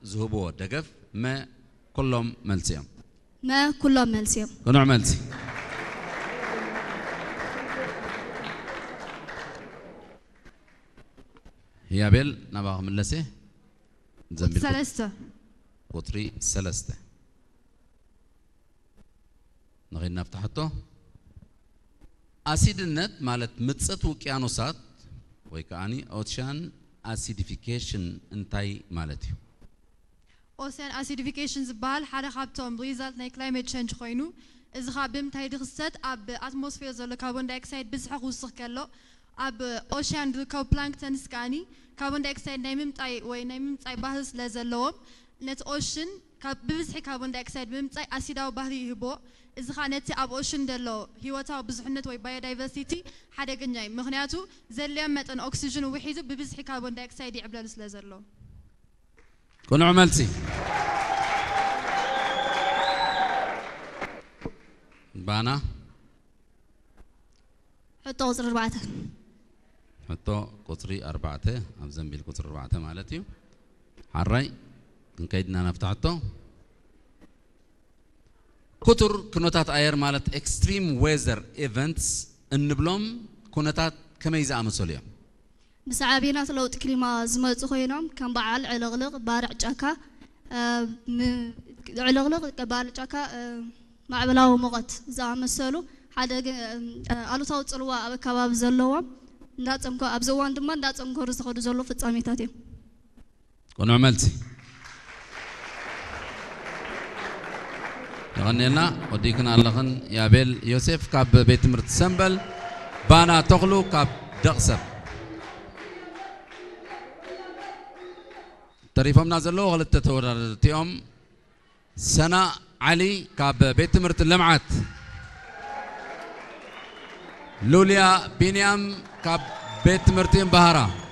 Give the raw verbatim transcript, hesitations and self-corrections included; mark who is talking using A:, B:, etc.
A: زهبو دقف ما كلهم ملسيهم
B: ما كلهم ملسيهم
A: كنوع ملسي هي بيل نبغى ملسي
B: سلسته
A: قطري سلسته نغير نفتحته أسيد النت مالت متصت وكيانوسات ويكاني أوتشان acidification انتاي مالتي
C: ocean acidification زبال حدا خابتهم result ناي climate change خوينو إذا خابم تايد خصت أب atmosphere زلو carbon dioxide بزحق وسخ كله أب ocean دلكو plankton سكاني carbon dioxide نايمم تاي وي نايمم تاي بحث لزلوم نت ocean ببزح carbon dioxide بمم تاي أسيداو بحثي يهبو إذا خانتي أب ocean دلو هيوتاو بزحنة وي biodiversity حدا جناي مغنياتو زليم متن أكسجين وحيدو ببزح carbon dioxide يعبلا لزلو
A: كن عملتي بانا
B: حطوا قصر أربعة
A: حطوا قطري أربعة أبزن بالقطر أربعة مالتيو حراي نكيدنا نفتحته كتر كنوتات أير مالت extreme weather events النبلوم كنوتات كما يزعم سوليا
B: بسعابينا لو تكلمة زمت خوينام كان بعال علغلغ بارع جاكا علغلغ بارع جاكا مع بلاو مغت زعم السلو حدا قالوا صوت صلوا أبو كباب زلوا نات أمكو أبزوان دمان نات أمكو رزقوا زلوا في التاميتاتي
A: كنا عملتي غنينا وديكنا اللغن يا بيل يوسف كاب بيت مرت سنبل بانا تغلو كاب دقسب تريفهم نازلوا غلطت تورتيهم سنة علي كاب بيت مرت اللمعات لوليا بينيام كاب بيت مرتين بهارا